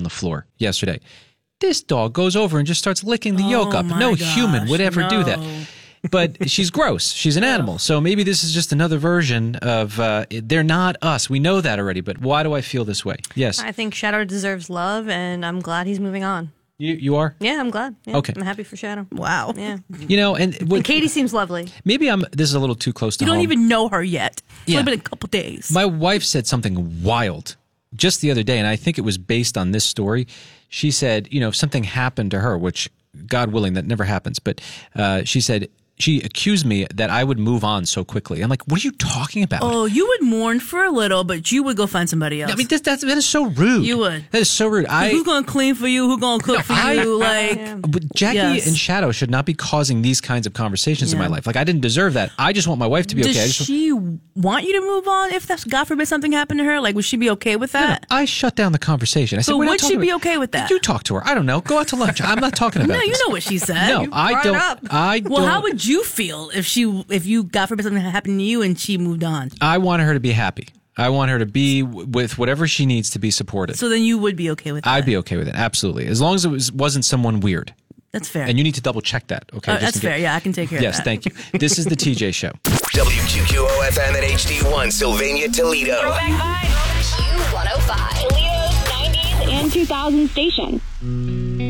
the floor yesterday. This dog goes over and just starts licking the yolk up. No human would ever do that. But she's gross. She's an animal. So maybe this is just another version of they're not us. We know that already. But why do I feel this way? Yes. I think Shadow deserves love, and I'm glad he's moving on. You are? Yeah, I'm glad. Yeah, okay. I'm happy for Shadow. Wow. Yeah. And Katie seems lovely. Maybe this is a little too close to home. You don't even know her yet. It's Yeah. only been a couple days. My wife said something wild just the other day, and I think it was based on this story. She said, if something happened to her, which God willing, that never happens, but she said, she accused me that I would move on so quickly. I'm like, what are you talking about? Oh, you would mourn for a little, but you would go find somebody else. I mean, that is so rude. You would. That is so rude. Who's going to clean for you? Who's going to cook for you? But Jackie and Shadow should not be causing these kinds of conversations in my life. Like, I didn't deserve that. I just want my wife to be okay. Does she want you to move on if that's, God forbid, something happened to her? Like, would she be okay with that? I shut down the conversation. I said, would she be okay with that? You talk to her. I don't know. Go out to lunch. I'm not talking about No, this. you know what she said. No, I don't. Well, how would you feel if you, God forbid, something happened to you and she moved on? I want her to be happy. I want her to be with whatever she needs to be supported. So then you would be okay with that? I'd be okay with it, absolutely. As long as it wasn't someone weird. That's fair. And you need to double check that, okay? That's fair. Yeah, I can take care of that. Yes, thank you. This is the TJ Show. WQQO-FM at HD1, Sylvania, Toledo. Q105. Toledo's 90s and 2000s station.